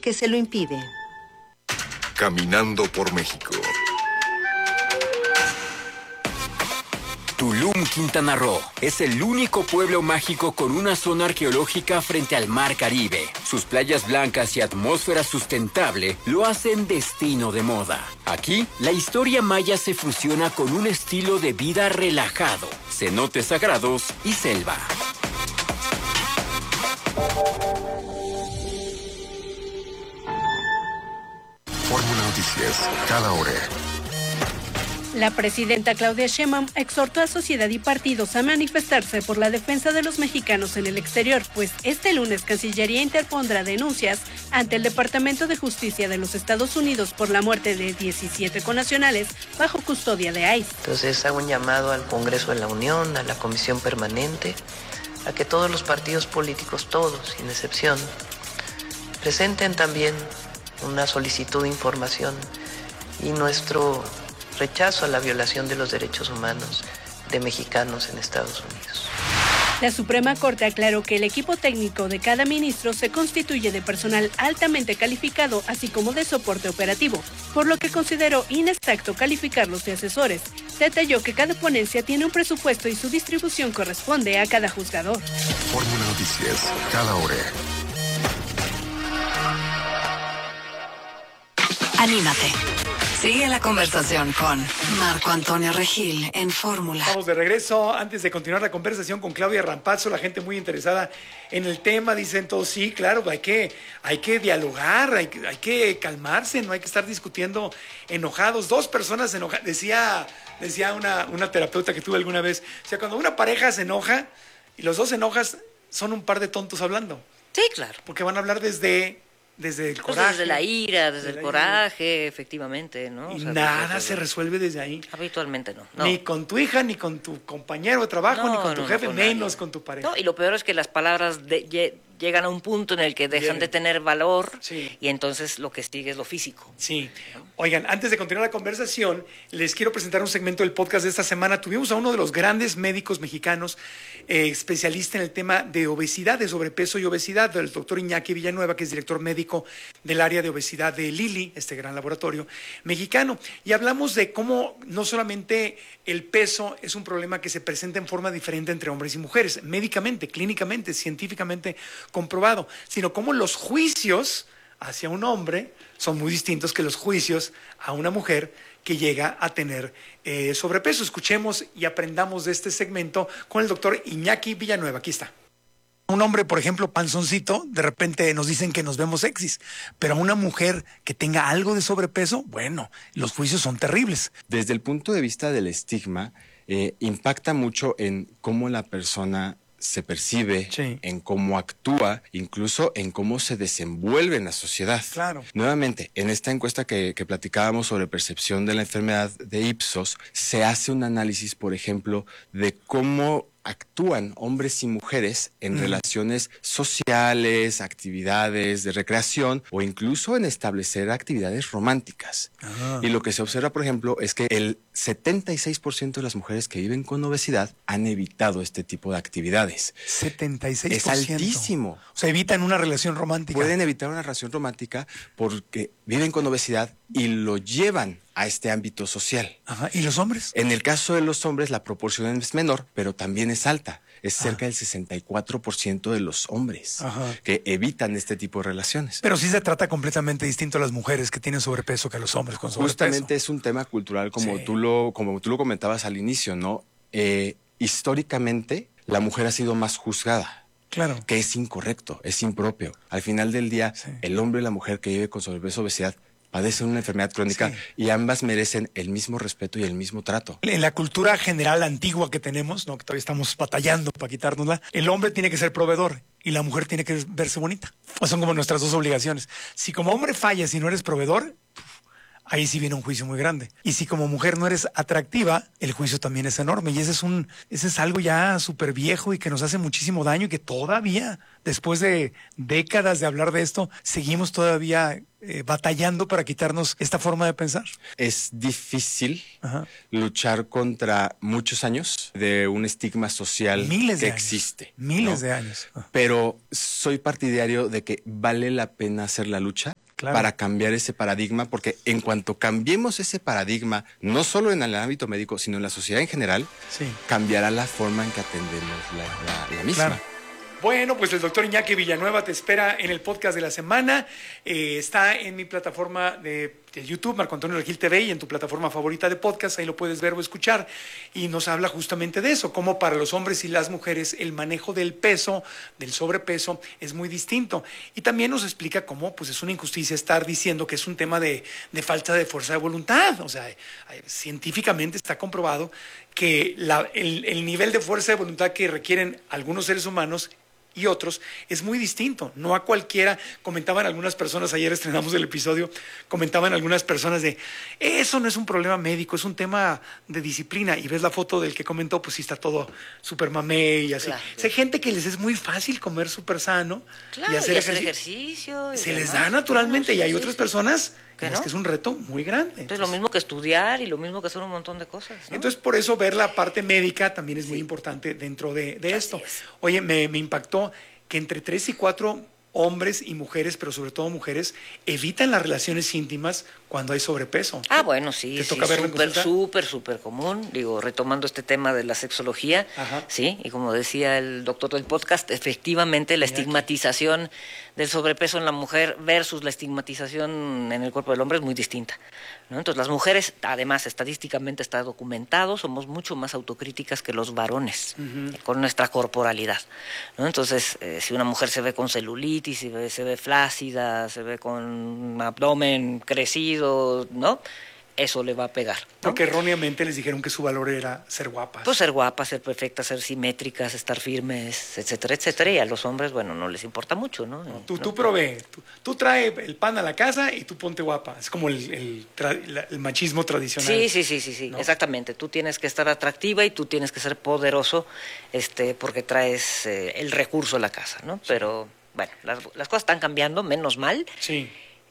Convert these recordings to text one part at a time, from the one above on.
que se lo impide. Caminando por México. Tulum, Quintana Roo, es el único pueblo mágico con una zona arqueológica frente al Mar Caribe. Sus playas blancas y atmósfera sustentable lo hacen destino de moda. Aquí, la historia maya se fusiona con un estilo de vida relajado, cenotes sagrados y selva. Fórmula Noticias, cada hora. La presidenta Claudia Sheinbaum exhortó a sociedad y partidos a manifestarse por la defensa de los mexicanos en el exterior, pues este lunes Cancillería interpondrá denuncias ante el Departamento de Justicia de los Estados Unidos por la muerte de 17 connacionales bajo custodia de ICE. Entonces hago un llamado al Congreso de la Unión, a la Comisión Permanente, a que todos los partidos políticos, todos, sin excepción, presenten también una solicitud de información y nuestro rechazo a la violación de los derechos humanos de mexicanos en Estados Unidos. La Suprema Corte aclaró que el equipo técnico de cada ministro se constituye de personal altamente calificado, así como de soporte operativo, por lo que consideró inexacto calificarlos de asesores. Detalló que cada ponencia tiene un presupuesto y su distribución corresponde a cada juzgador. Fórmula Noticias, cada hora. Anímate. Sigue la conversación con Marco Antonio Regil en Fórmula. Estamos de regreso. Antes de continuar la conversación con Claudia Rampazzo, la gente muy interesada en el tema, dicen todos, sí, claro, hay que dialogar, hay que calmarse, no hay que estar discutiendo enojados. Dos personas enojadas, decía una terapeuta que tuve alguna vez, o sea, cuando una pareja se enoja y los dos se enojas, son un par de tontos hablando. Sí, claro. Porque van a hablar desde el coraje. Pues desde la ira, desde el coraje, efectivamente, ¿no? Y o sea, nada se resuelve desde ahí. Habitualmente no. Ni con tu hija, ni con tu compañero de trabajo, ni con tu jefe, menos con tu pareja. No, y lo peor es que las palabras llegan a un punto en el que dejan de tener valor, sí, y entonces lo que sigue es lo físico. Sí. Oigan, antes de continuar la conversación, les quiero presentar un segmento del podcast de esta semana. Tuvimos a uno de los grandes médicos mexicanos, especialista en el tema de obesidad, de sobrepeso y obesidad, el doctor Iñaki Villanueva, que es director médico del área de obesidad de Lilly, este gran laboratorio mexicano. Y hablamos de cómo no solamente el peso es un problema que se presenta en forma diferente entre hombres y mujeres, médicamente, clínicamente, científicamente comprobado, sino cómo los juicios hacia un hombre son muy distintos que los juicios a una mujer que llega a tener sobrepeso. Escuchemos y aprendamos de este segmento con el doctor Iñaki Villanueva. Aquí está. Un hombre, por ejemplo, panzoncito, de repente nos dicen que nos vemos sexys, pero a una mujer que tenga algo de sobrepeso, bueno, los juicios son terribles. Desde el punto de vista del estigma, impacta mucho en cómo la persona se percibe, sí, en cómo actúa, incluso en cómo se desenvuelve en la sociedad. Claro. Nuevamente, en esta encuesta que platicábamos sobre percepción de la enfermedad de Ipsos, se hace un análisis, por ejemplo, de cómo actúan hombres y mujeres en relaciones sociales, actividades de recreación o incluso en establecer actividades románticas. Y lo que se observa, por ejemplo, es que el 76% de las mujeres que viven con obesidad han evitado este tipo de actividades. 76%. Es altísimo. O sea, evitan una relación romántica. Pueden evitar una relación romántica porque viven con obesidad y lo llevan a este ámbito social. Ajá. ¿Y los hombres? En el caso de los hombres la proporción es menor, pero también es alta. Es cerca del 64% de los hombres que evitan este tipo de relaciones. Pero sí se trata completamente distinto a las mujeres que tienen sobrepeso que a los hombres con sobrepeso. Justamente es un tema cultural como, sí, tú lo comentabas al inicio, ¿no? Históricamente la mujer ha sido más juzgada. Claro. Que es incorrecto, es impropio. Al final del día, sí, el hombre y la mujer que vive con sobrepeso o obesidad padecen una enfermedad crónica, sí, y ambas merecen el mismo respeto y el mismo trato. En la cultura general antigua que tenemos, ¿no?, que todavía estamos batallando para quitárnosla, el hombre tiene que ser proveedor y la mujer tiene que verse bonita. O son como nuestras dos obligaciones. Si como hombre fallas y no eres proveedor, ahí sí viene un juicio muy grande. Y si como mujer no eres atractiva, el juicio también es enorme. Y ese es algo ya súper viejo y que nos hace muchísimo daño y que todavía, después de décadas de hablar de esto, seguimos todavía batallando para quitarnos esta forma de pensar. Es difícil luchar contra muchos años de un estigma social que existe. Miles de años. Pero soy partidario de que vale la pena hacer la lucha para cambiar ese paradigma, porque en cuanto cambiemos ese paradigma, no solo en el ámbito médico, sino en la sociedad en general, cambiará la forma en que atendemos la misma. Claro. Bueno, pues el doctor Iñaki Villanueva te espera en el podcast de la semana. Está en mi plataforma de YouTube, Marco Antonio Regil TV, y en tu plataforma favorita de podcast, ahí lo puedes ver o escuchar. Y nos habla justamente de eso, cómo para los hombres y las mujeres el manejo del peso, del sobrepeso, es muy distinto. Y también nos explica cómo pues, es una injusticia estar diciendo que es un tema de falta de fuerza de voluntad. O sea, científicamente está comprobado que el nivel de fuerza de voluntad que requieren algunos seres humanos y otros es muy distinto. No a cualquiera. Comentaban algunas personas, ayer estrenamos el episodio, comentaban algunas personas de eso no es un problema médico, es un tema de disciplina. Y ves la foto del que comentó, pues sí está todo súper mamé y así. Claro. O sea, hay gente que les es muy fácil comer súper sano y hacer ejercicio. Se les da naturalmente y hay otras personas que es un reto muy grande. Entonces, lo mismo que estudiar y lo mismo que hacer un montón de cosas, ¿no? Entonces, por eso ver la parte médica también es muy importante dentro de esto. Oye, me impactó que entre 3 y 4 hombres y mujeres, pero sobre todo mujeres, evitan las relaciones íntimas cuando hay sobrepeso. Ah, bueno, sí, súper común. Digo, retomando este tema de la sexología, sí, y como decía el doctor del podcast, efectivamente la estigmatización del sobrepeso en la mujer versus la estigmatización en el cuerpo del hombre es muy distinta, ¿no? Entonces, las mujeres, además, estadísticamente está documentado, somos mucho más autocríticas que los varones con nuestra corporalidad, ¿no? Entonces, si una mujer se ve con celulitis, se ve flácida, se ve con un abdomen crecido, ¿no? Eso le va a pegar, ¿no? Porque erróneamente les dijeron que su valor era ser guapas. Pues ser guapas, ser perfectas, ser simétricas, estar firmes, etcétera, etcétera. Y a los hombres, bueno, no les importa mucho, ¿no? Tú provee, tú trae el pan a la casa y tú ponte guapa. Es como el machismo tradicional. Sí, ¿no? Exactamente. Tú tienes que estar atractiva y tú tienes que ser poderoso porque traes el recurso a la casa, ¿no? Sí. Pero, bueno, las cosas están cambiando, menos mal. Sí.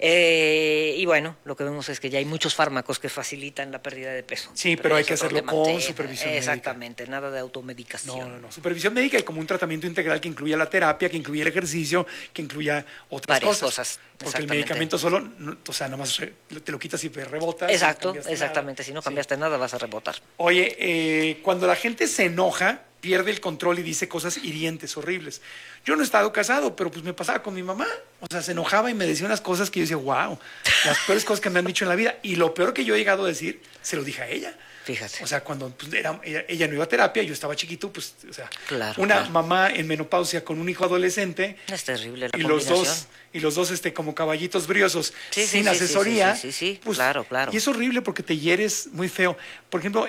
Y bueno, lo que vemos es que ya hay muchos fármacos que facilitan la pérdida de peso. Sí, pero hay que hacerlo con supervisión médica. Exactamente, nada de automedicación. No. Supervisión médica y como un tratamiento integral que incluya la terapia, que incluya el ejercicio, que incluya otras cosas. Porque el medicamento solo, nada más te lo quitas y rebotas. Exactamente. Si no cambiaste nada, vas a rebotar. Oye, cuando la gente se enoja, pierde el control y dice cosas hirientes, horribles. Yo no he estado casado, pero pues me pasaba con mi mamá. O sea, se enojaba y me decía unas cosas que yo decía, wow, las peores cosas que me han dicho en la vida. Y lo peor que yo he llegado a decir, se lo dije a ella. Fíjate. O sea, cuando pues, ella no iba a terapia, yo estaba chiquito, pues, o sea, mamá en menopausia con un hijo adolescente. Es terrible la combinación. Y los dos como caballitos briosos, sin asesoría. Sí, pues, claro. Y es horrible porque te hieres muy feo. Por ejemplo,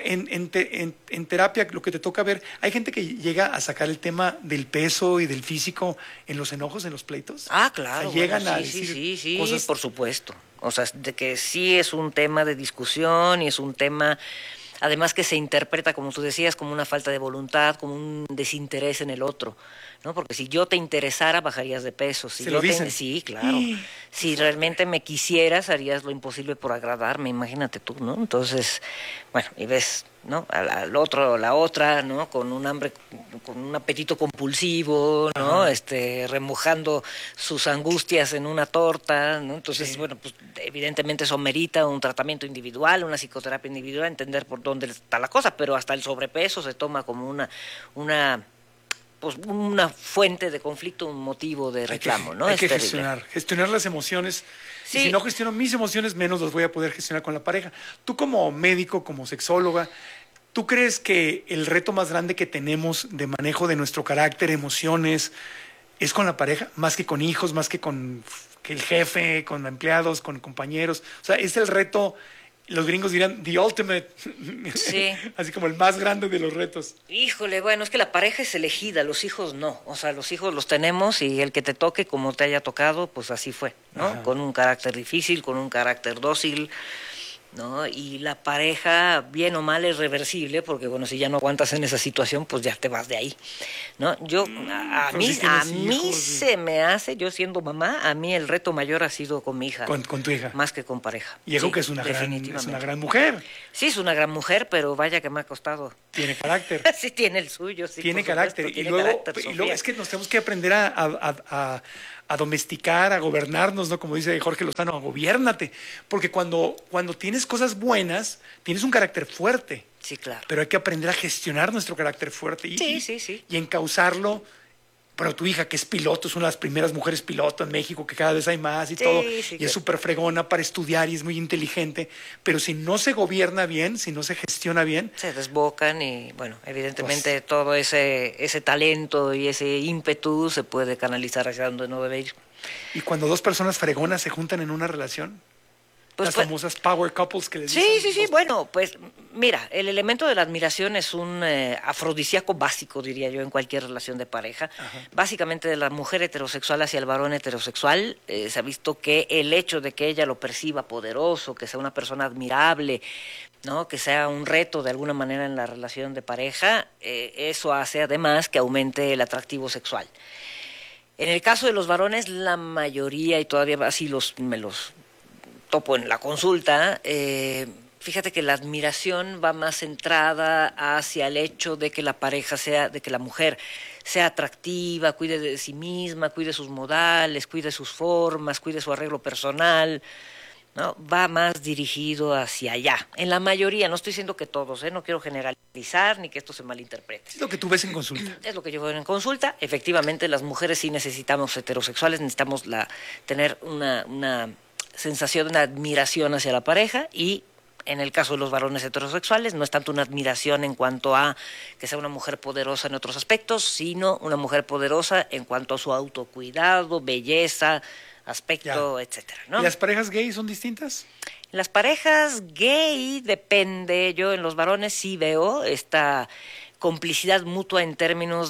en terapia, lo que te toca ver, hay gente que llega a sacar el tema del peso y del físico en los enojos, en los pleitos. Ah, claro. O sea, llegan a decir cosas. Por supuesto. O sea, de que sí es un tema de discusión y es un tema, además que se interpreta, como tú decías, como una falta de voluntad, como un desinterés en el otro, ¿no? Porque si yo te interesara, bajarías de peso. ¿Se lo dicen? Sí, claro. Si realmente me quisieras, harías lo imposible por agradarme, imagínate tú, ¿no? Entonces, bueno, y ves, ¿no? Al otro, la otra, ¿no? Con un hambre, con un apetito compulsivo, ¿no? Remojando sus angustias en una torta, ¿no? Entonces, bueno, pues evidentemente eso merita un tratamiento individual, una psicoterapia individual, entender por dónde está la cosa, pero hasta el sobrepeso se toma como una fuente de conflicto, un motivo de reclamo, ¿no? Hay que gestionar las emociones. Sí. Y si no gestiono mis emociones, menos las voy a poder gestionar con la pareja. Tú como médico, como sexóloga, ¿tú crees que el reto más grande que tenemos de manejo de nuestro carácter, emociones, es con la pareja? Más que con hijos, más que con el jefe, con empleados, con compañeros. O sea, es el reto. Los gringos dirán the ultimate, así como el más grande de los retos. Híjole, bueno, es que la pareja es elegida, los hijos no. O sea, los hijos los tenemos y el que te toque, como te haya tocado, pues así fue, ¿no? Con un carácter difícil, con un carácter dócil, ¿no? Y la pareja, bien o mal, es reversible, porque bueno, si ya no aguantas en esa situación, pues ya te vas de ahí, ¿no? A mí se me hace, yo siendo mamá, a mí el reto mayor ha sido con mi hija. Con tu hija. Más que con pareja. Y eso que es una gran mujer. Sí, es una gran mujer, pero vaya que me ha costado. Tiene carácter. Sí, tiene el suyo, sí. Tiene carácter. Y luego es que nos tenemos que aprender a domesticar, a gobernarnos, ¿no? Como dice Jorge Lozano, gobiérnate. Porque cuando tienes cosas buenas, tienes un carácter fuerte. Sí, claro. Pero hay que aprender a gestionar nuestro carácter fuerte y encauzarlo. Pero tu hija, que es piloto, es una de las primeras mujeres piloto en México, que cada vez hay más y todo, y es súper fregona para estudiar y es muy inteligente, pero si no se gobierna bien, si no se gestiona bien... Se desbocan y, bueno, evidentemente todo ese talento y ese ímpetu se puede canalizar hacia donde no debe ir. Y cuando dos personas fregonas se juntan en una relación... Pues, las famosas power couples que les dicen. Sí. Bueno, pues mira, el elemento de la admiración es un afrodisíaco básico, diría yo, en cualquier relación de pareja. Ajá. Básicamente de la mujer heterosexual hacia el varón heterosexual, se ha visto que el hecho de que ella lo perciba poderoso, que sea una persona admirable, ¿no? Que sea un reto de alguna manera en la relación de pareja, eso hace además que aumente el atractivo sexual. En el caso de los varones, la mayoría, y todavía así me los topo en la consulta, fíjate que la admiración va más centrada hacia el hecho de que la mujer sea atractiva, cuide de sí misma, cuide sus modales, cuide sus formas, cuide su arreglo personal, ¿no? Va más dirigido hacia allá. En la mayoría, no estoy diciendo que todos, no quiero generalizar ni que esto se malinterprete. Es lo que tú ves en consulta. Es lo que yo veo en consulta. Efectivamente, las mujeres sí necesitamos heterosexuales, necesitamos tener una sensación de admiración hacia la pareja, y en el caso de los varones heterosexuales no es tanto una admiración en cuanto a que sea una mujer poderosa en otros aspectos, sino una mujer poderosa en cuanto a su autocuidado, belleza, aspecto, etcétera, ¿no? ¿Y las parejas gay son distintas? Las parejas gay depende. Yo en los varones sí veo esta complicidad mutua en términos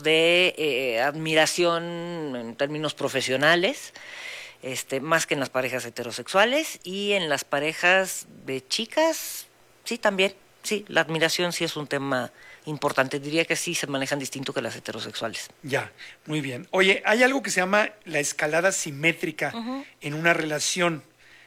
de admiración, en términos profesionales, más que en las parejas heterosexuales. Y en las parejas de chicas, sí, también, sí, la admiración sí es un tema importante. Diría que sí se manejan distinto que las heterosexuales. Ya, muy bien. Oye, hay algo que se llama la escalada simétrica en una relación.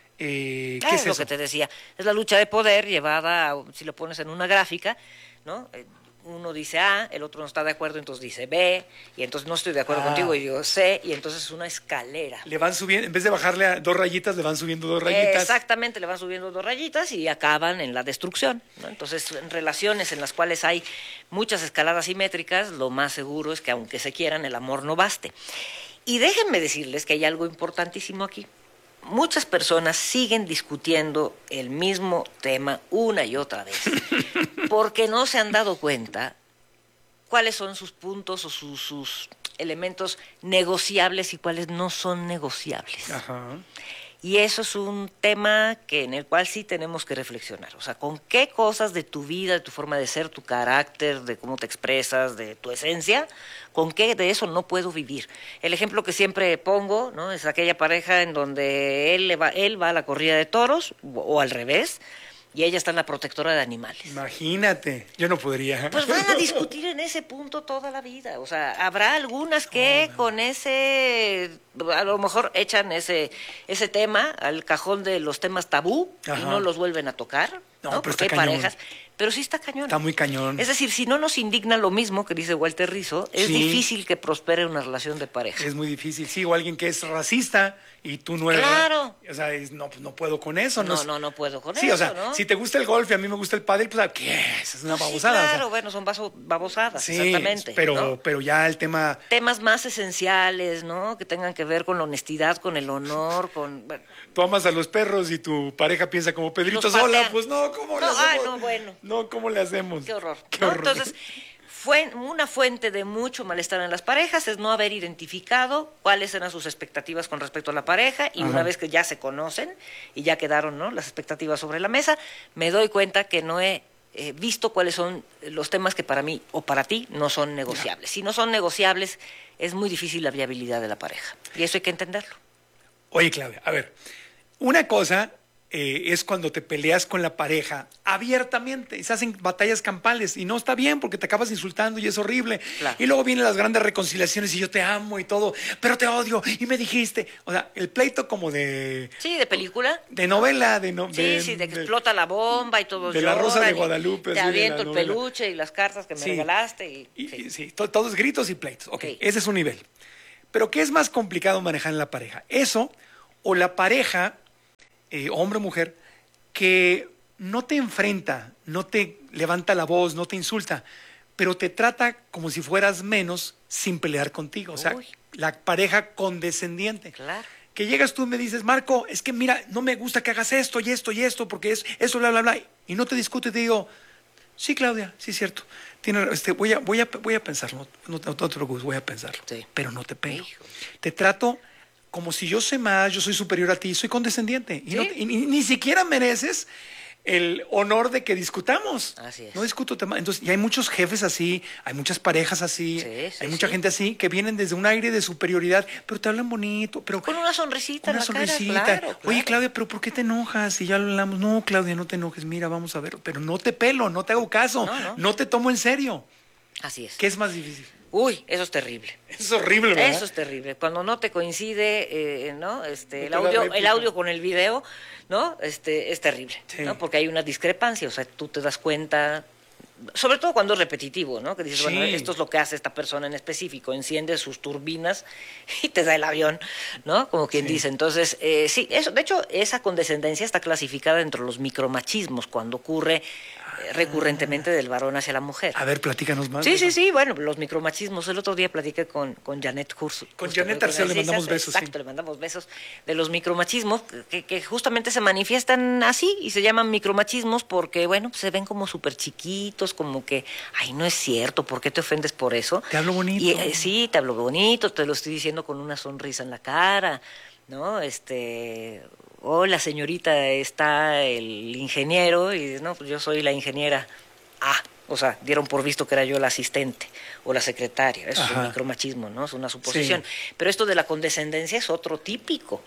¿Qué es eso? Lo que te decía, es la lucha de poder llevada, si lo pones en una gráfica, ¿no? Uno dice A, el otro no está de acuerdo, entonces dice B, y entonces no estoy de acuerdo contigo, y digo C, y entonces es una escalera. Le van subiendo, en vez de bajarle a 2 rayitas, le van subiendo 2 rayitas. Exactamente, le van subiendo 2 rayitas y acaban en la destrucción, ¿no? Entonces, en relaciones en las cuales hay muchas escaladas simétricas, lo más seguro es que aunque se quieran, el amor no baste. Y déjenme decirles que hay algo importantísimo aquí. Muchas personas siguen discutiendo el mismo tema una y otra vez porque no se han dado cuenta cuáles son sus puntos o sus elementos negociables y cuáles no son negociables. Ajá. Y eso es un tema en el cual sí tenemos que reflexionar. O sea, ¿con qué cosas de tu vida, de tu forma de ser, tu carácter, de cómo te expresas, de tu esencia, con qué de eso no puedo vivir? El ejemplo que siempre pongo, ¿no? Es aquella pareja en donde él va a la corrida de toros, o al revés, y ella está en la protectora de animales. Imagínate, yo no podría. Pues van a discutir en ese punto toda la vida. O sea, habrá algunas que con ese, a lo mejor echan ese tema al cajón de los temas tabú. Ajá. Y no los vuelven a tocar. No, porque hay parejas. Pero sí está cañón. Está muy cañón. Es decir, si no nos indigna lo mismo que dice Walter Rizzo, es difícil que prospere una relación de pareja. Es muy difícil. Sí, o alguien que es racista y tú no eres. Claro. O sea, no puedo con eso. No puedo con eso. Sí, o sea, ¿no? si te gusta el golf y a mí me gusta el pádel, pues ¿qué es? Es una babosada. Sí, claro, o sea, bueno, son babosadas, sí, exactamente. Pero ya el tema. Temas más esenciales, ¿no? Que tengan que ver con la honestidad, con el honor, con. Bueno. Tú amas a los perros y tu pareja piensa como Pedrito Sola, pues no, ¿cómo le hacemos? No, ¿cómo le hacemos? Qué horror. Entonces, una fuente de mucho malestar en las parejas es no haber identificado cuáles eran sus expectativas con respecto a la pareja, y una vez que ya se conocen y ya quedaron, ¿no?, las expectativas sobre la mesa, me doy cuenta que no he visto cuáles son los temas que para mí o para ti no son negociables. Si no son negociables, es muy difícil la viabilidad de la pareja, y eso hay que entenderlo. Oye, Claudia, a ver, una cosa es cuando te peleas con la pareja abiertamente y se hacen batallas campales y no está bien porque te acabas insultando y es horrible. Claro. Y luego vienen las grandes reconciliaciones y yo te amo y todo, pero te odio y me dijiste. O sea, el pleito como de... Sí, de película. De novela. De que explota la bomba y todo. De La Rosa de Guadalupe. Te aviento el peluche y las cartas que me regalaste. Sí, todos gritos y pleitos. Okay. Ese es un nivel. Pero ¿qué es más complicado manejar en la pareja? Eso o la pareja... hombre o mujer, que no te enfrenta, no te levanta la voz, no te insulta, pero te trata como si fueras menos sin pelear contigo. O sea, la pareja condescendiente. Claro. Que llegas tú y me dices, Marco, es que mira, no me gusta que hagas esto y esto y esto, porque es eso, bla, bla, bla. Y no te discute y te digo, sí, Claudia, sí es cierto. Voy a pensarlo, no te preocupes, voy a pensarlo. Sí. Pero no te pego. Te trato... como si yo sé más, yo soy superior a ti, soy condescendiente. ¿Sí? Y ni siquiera mereces el honor de que discutamos. Así es. No discuto temas. Entonces, y hay muchos jefes así, hay muchas parejas así, hay mucha gente así que vienen desde un aire de superioridad, pero te hablan bonito. Pero con una sonrisita. Una sonrisita. Claro. Oye, Claudia, pero ¿por qué te enojas? Y ya lo hablamos. No, Claudia, no te enojes. Mira, vamos a ver. Pero no te pelo, no te hago caso. No te tomo en serio. Así es. ¿Qué es más difícil? Uy, eso es terrible. Eso es horrible, ¿verdad? Eso es terrible. Cuando no te coincide, ¿no? El audio con el video, ¿no? Es terrible, sí. ¿No? Porque hay una discrepancia, o sea, tú te das cuenta, sobre todo cuando es repetitivo, ¿no? Que dices, bueno, esto es lo que hace esta persona en específico, enciende sus turbinas y te da el avión, ¿no? Como quien dice. Entonces, sí, eso, de hecho, esa condescendencia está clasificada dentro de los micromachismos, cuando ocurre recurrentemente del varón hacia la mujer. A ver, platícanos más. Sí, bueno, los micromachismos. El otro día platiqué con Janet Hurst. Con Janet Arceo le mandamos besos. Exacto, le mandamos besos de los micromachismos que justamente se manifiestan así y se llaman micromachismos porque, bueno, pues se ven como súper chiquitos, como que, ay, no es cierto, ¿por qué te ofendes por eso? Te hablo bonito. Y, sí, te hablo bonito, te lo estoy diciendo con una sonrisa en la cara, ¿no? Hola, señorita, está el ingeniero, y no, pues yo soy la ingeniera. O sea, dieron por visto que era yo la asistente o la secretaria. Eso es un micromachismo, ¿no? Es una suposición. Sí. Pero esto de la condescendencia es otro típico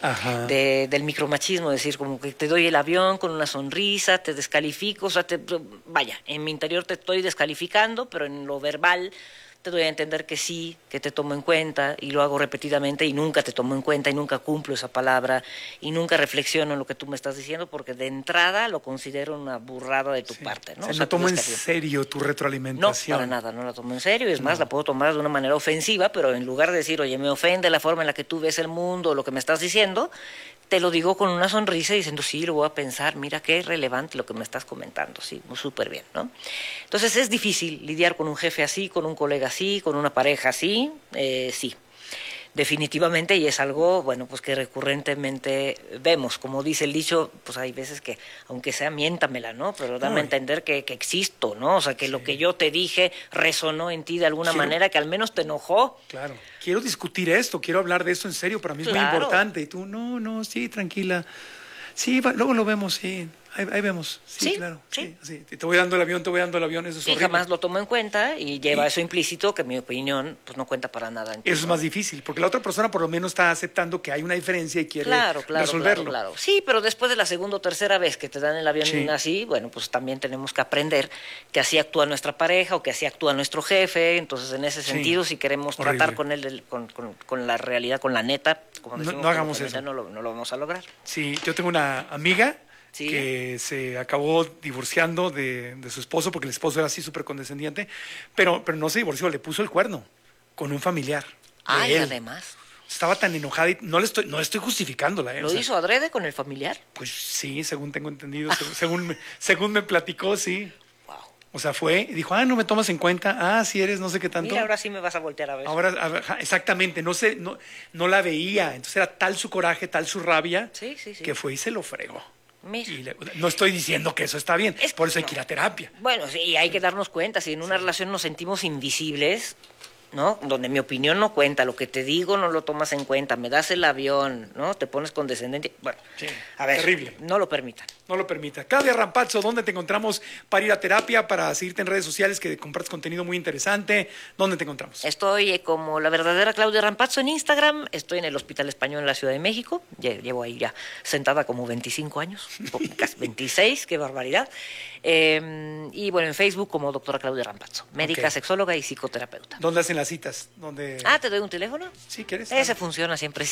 del micromachismo, es decir, como que te doy el avión con una sonrisa, te descalifico, o sea, vaya, en mi interior te estoy descalificando, pero en lo verbal te doy a entender que sí, que te tomo en cuenta, y lo hago repetidamente y nunca te tomo en cuenta y nunca cumplo esa palabra y nunca reflexiono en lo que tú me estás diciendo porque de entrada lo considero una burrada de tu parte, ¿no? O sea, no tomo en serio tu retroalimentación. No, para nada, no la tomo en serio, es más, la puedo tomar de una manera ofensiva, pero en lugar de decir, oye, me ofende la forma en la que tú ves el mundo o lo que me estás diciendo, te lo digo con una sonrisa diciendo, sí, lo voy a pensar, mira qué relevante lo que me estás comentando, sí, súper bien, ¿no? Entonces es difícil lidiar con un jefe así, con un colega así, con una pareja así, sí, definitivamente, y es algo, bueno, pues que recurrentemente vemos, como dice el dicho, pues hay veces que, aunque sea, miéntamela, ¿no? Pero dame a entender que existo, ¿no? O sea, que lo que yo te dije resonó en ti de alguna manera, que al menos te enojó. Claro. Quiero discutir esto, quiero hablar de esto en serio, para mí es muy importante. Y tú, no, sí, tranquila. Sí, luego lo vemos, sí. Ahí vemos. Sí, claro. Sí. Te voy dando el avión, eso es horrible. Y jamás lo tomo en cuenta y lleva eso implícito que mi opinión pues no cuenta para nada. Eso es más difícil, porque la otra persona por lo menos está aceptando que hay una diferencia y quiere resolverlo. Claro. Sí, pero después de la segunda o tercera vez que te dan el avión así, bueno, pues también tenemos que aprender que así actúa nuestra pareja o que así actúa nuestro jefe. Entonces, en ese sentido, si queremos tratar con él, con la realidad, con la neta, como decimos, no hagamos eso. No lo vamos a lograr. Sí, yo tengo una amiga que se acabó divorciando de su esposo porque el esposo era así súper condescendiente, pero no se divorció, le puso el cuerno con un familiar. Y además. Estaba tan enojada y no estoy justificándola. ¿Lo hizo adrede con el familiar? Pues sí, según tengo entendido, según me platicó, sí. Wow. O sea, fue y dijo, no me tomas en cuenta, sí eres no sé qué tanto. Mira, ahora sí me vas a voltear a ver. Ahora, exactamente, no la veía, entonces era tal su coraje, tal su rabia, que fue y se lo fregó. No estoy diciendo que eso está bien, por eso hay que ir a terapia. Bueno, sí, hay que darnos cuenta, si en una relación nos sentimos invisibles, ¿no? Donde mi opinión no cuenta, lo que te digo no lo tomas en cuenta, me das el avión, ¿no? Te pones condescendente. Bueno, sí, a ver, terrible. No lo permitan. No lo permita. Claudia Rampazzo, ¿dónde te encontramos para ir a terapia, para seguirte en redes sociales, que compartes contenido muy interesante? ¿Dónde te encontramos? Estoy como la verdadera Claudia Rampazzo en Instagram, estoy en el Hospital Español en la Ciudad de México, llevo ahí ya sentada como 25 años, casi 26, qué barbaridad. Y bueno, en Facebook como doctora Claudia Rampazzo, médica, sexóloga y psicoterapeuta. ¿Dónde hacen las citas? ¿Te doy un teléfono? Sí, ¿quieres? Ese funciona siempre,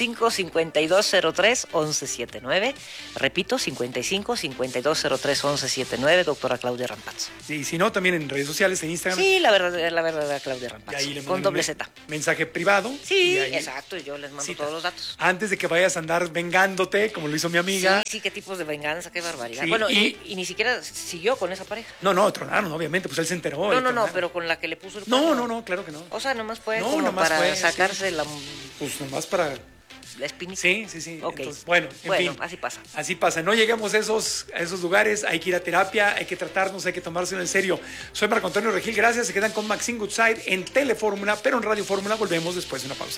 55-5203-1179. Repito, 55-5203-1179, doctora Claudia Rampazzo. Sí, si no, también en redes sociales, en Instagram. Sí, la verdadera Claudia Rampazzo, con doble Z. Mensaje privado. Sí, exacto, yo les mando todos los datos. Antes de que vayas a andar vengándote, como lo hizo mi amiga. Sí, qué tipos de venganza, qué barbaridad. Sí, bueno, y ni siquiera siguió con esa pareja. No, tronaron, obviamente, pues él se enteró. No, pero con la que le puso el cuerno. No, claro que no. O sea, nomás fue para sacarse la... Pues nomás para... la espinita. Sí. Okay. Entonces, bueno, en fin. Así pasa. Así pasa. No lleguemos a esos lugares, hay que ir a terapia, hay que tratarnos, hay que tomárselo en serio. Soy Marco Antonio Regil, gracias. Se quedan con Maxine Goodside en Telefórmula, pero en Radio Fórmula volvemos después de una pausa.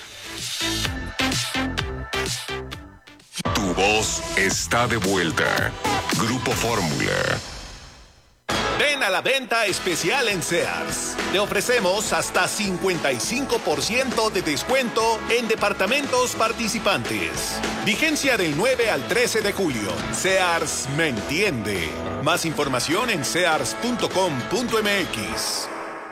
Tu voz está de vuelta. Grupo Fórmula. Ven a la venta especial en Sears. Te ofrecemos hasta 55% de descuento en departamentos participantes. Vigencia del 9 al 13 de julio. Sears me entiende. Más información en sears.com.mx.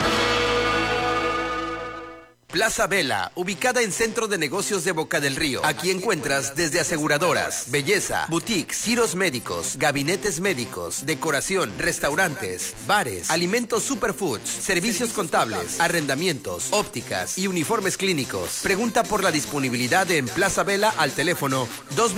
Plaza Vela, ubicada en Centro de Negocios de Boca del Río. Aquí encuentras desde aseguradoras, belleza, boutiques, giros médicos, gabinetes médicos, decoración, restaurantes, bares, alimentos superfoods, servicios contables, arrendamientos, ópticas y uniformes clínicos. Pregunta por la disponibilidad en Plaza Vela al teléfono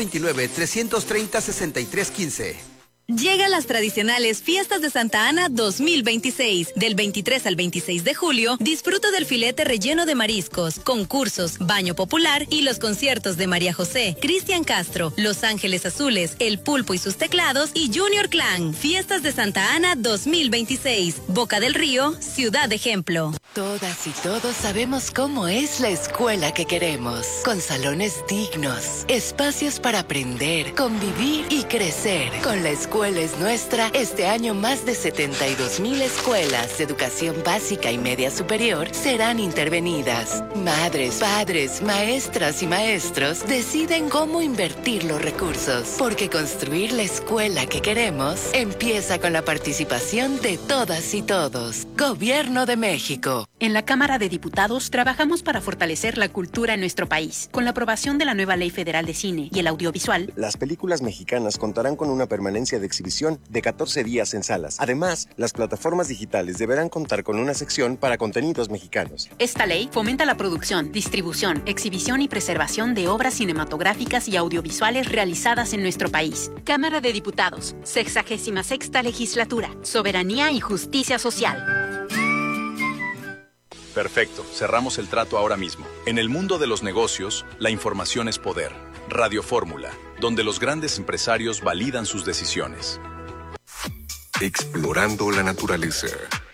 229-330-6315. Llegan las tradicionales Fiestas de Santa Ana 2026. Del 23 al 26 de julio, disfruta del filete relleno de mariscos, concursos, baño popular y los conciertos de María José, Cristian Castro, Los Ángeles Azules, El Pulpo y sus teclados y Junior Clan. Fiestas de Santa Ana 2026. Boca del Río, ciudad ejemplo. Todas y todos sabemos cómo es la escuela que queremos. Con salones dignos, espacios para aprender, convivir y crecer. Con la escuela es nuestra, este año más de 72,000 escuelas de educación básica y media superior serán intervenidas. Madres, padres, maestras y maestros deciden cómo invertir los recursos, porque construir la escuela que queremos empieza con la participación de todas y todos. Gobierno de México. En la Cámara de Diputados trabajamos para fortalecer la cultura en nuestro país. Con la aprobación de la nueva Ley Federal de Cine y el Audiovisual, las películas mexicanas contarán con una permanencia de exhibición de 14 días en salas. Además, las plataformas digitales deberán contar con una sección para contenidos mexicanos. Esta ley fomenta la producción, distribución, exhibición y preservación de obras cinematográficas y audiovisuales realizadas en nuestro país. Cámara de Diputados, 66ª Legislatura, Soberanía y Justicia Social. Perfecto, cerramos el trato ahora mismo. En el mundo de los negocios, la información es poder. Radio Fórmula, donde los grandes empresarios validan sus decisiones. Explorando la naturaleza.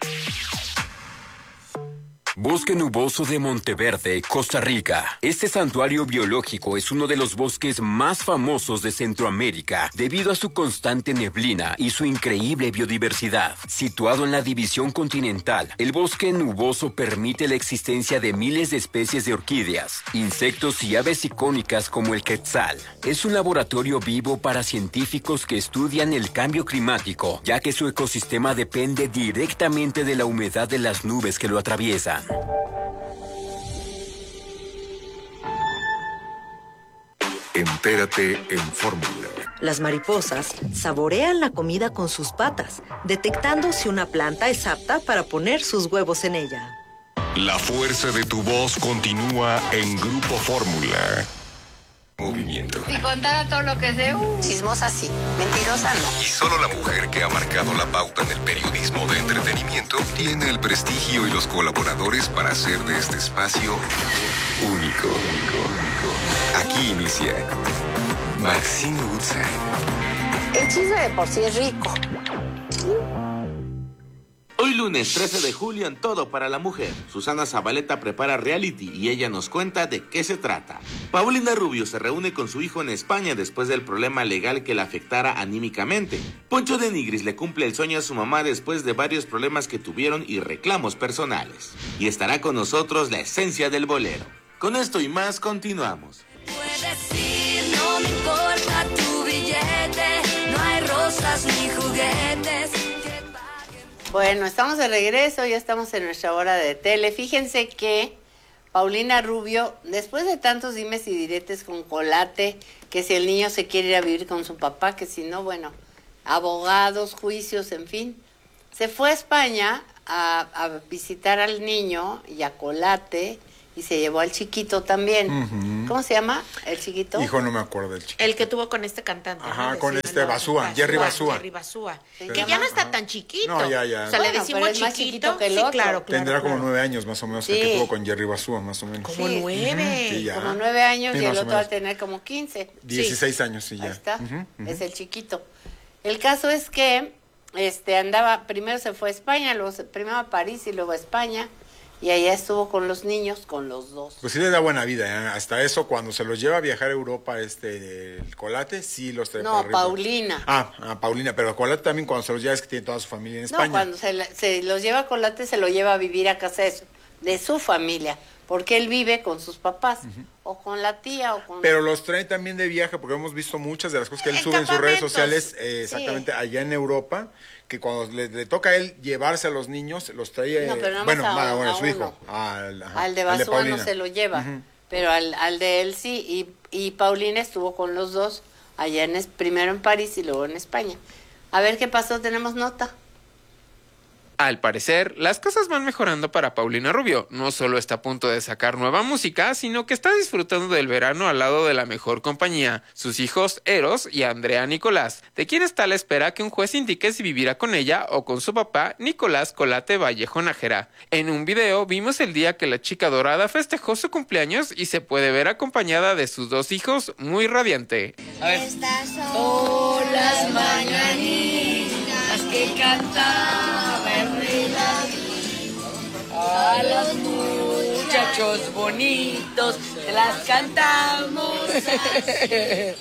Bosque Nuboso de Monteverde, Costa Rica. Este santuario biológico es uno de los bosques más famosos de Centroamérica debido a su constante neblina y su increíble biodiversidad. Situado en la división continental, el bosque nuboso permite la existencia de miles de especies de orquídeas, insectos y aves icónicas como el quetzal. Es un laboratorio vivo para científicos que estudian el cambio climático, ya que su ecosistema depende directamente de la humedad de las nubes que lo atraviesan. Entérate en Fórmula. Las mariposas saborean la comida con sus patas, detectando si una planta es apta para poner sus huevos en ella. La fuerza de tu voz continúa en Grupo Fórmula. Movimiento. Si contara todo lo que sé, chismosa sí, mentirosa no. Y solo la mujer que ha marcado la pauta en el periodismo de entretenimiento tiene el prestigio y los colaboradores para hacer de este espacio único. Aquí inicia Maxine Goodside. El chisme de por sí es rico. Hoy lunes 13 de julio en Todo para la Mujer, Susana Zabaleta prepara reality y ella nos cuenta de qué se trata. Paulina Rubio se reúne con su hijo en España después del problema legal que la afectara anímicamente. Poncho de Nigris le cumple el sueño a su mamá después de varios problemas que tuvieron y reclamos personales. Y estará con nosotros la esencia del bolero. Con esto y más continuamos. Puedes ir, no me importa tu billete, no hay rosas ni juguetes. Bueno, estamos de regreso, ya estamos en nuestra hora de tele. Fíjense que Paulina Rubio, después de tantos dimes y diretes con Colate, que si el niño se quiere ir a vivir con su papá, que si no, bueno, abogados, juicios, en fin, se fue a España a visitar al niño y a Colate, y se llevó al chiquito también. Uh-huh. ¿Cómo se llama el chiquito? Hijo, no me acuerdo del chiquito. El que tuvo con este cantante. Ajá, ¿no? Con Basúa, Jerry Basúa. Jerry Basúa. Que ya no está tan chiquito. No, ya. O sea, le decimos chiquito que el otro. Sí, claro. Tendrá como 9 años más o menos, el que tuvo con Jerry Basúa, más o menos. Como 9. Sí, ya. Como 9 años, sí, y el otro va a tener como 15. 16 años, sí, ya. Ahí está, es el chiquito. El caso es que andaba, primero se fue a España, luego primero a París y luego a España. Y allá estuvo con los niños, con los dos. Pues sí le da buena vida, ¿eh? Hasta eso, cuando se los lleva a viajar a Europa, el Colate, sí los trae para arriba. Paulina. Paulina, pero Colate también cuando se los lleva es que tiene toda su familia en España. No, cuando se los lleva a Colate, se lo lleva a vivir a casa de su familia, porque él vive con sus papás, o con la tía, o con... Pero los trae también de viaje, porque hemos visto muchas de las cosas que él sube en sus redes sociales, exactamente, allá en Europa, que cuando le toca a él llevarse a los niños, los trae, no, pero a su hijo, al de Basúa no se lo lleva, pero al de él sí, y Paulina estuvo con los dos allá primero en París y luego en España. A ver qué pasó, tenemos nota. Al parecer, las cosas van mejorando para Paulina Rubio. No solo está a punto de sacar nueva música, sino que está disfrutando del verano al lado de la mejor compañía, sus hijos Eros y Andrea Nicolás, de quien está a la espera que un juez indique si vivirá con ella o con su papá, Nicolás Colate Vallejo Nájera. En un video vimos el día que la chica dorada festejó su cumpleaños y se puede ver acompañada de sus dos hijos muy radiante. Estas son las mañanitas que cantaba a los muchachos bonitos, las cantamos así.